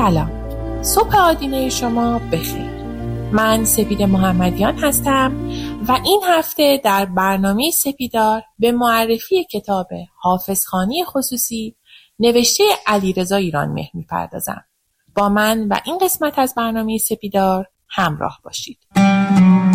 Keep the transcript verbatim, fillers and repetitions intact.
سلام، صبح آدینه شما بخیر. من سپید محمدیان هستم و این هفته در برنامه سپیدار به معرفی کتاب حافظخوانی خصوصی نوشته علیرضا ایرانمهر می‌پردازم. با من و این قسمت از برنامه سپیدار همراه باشید.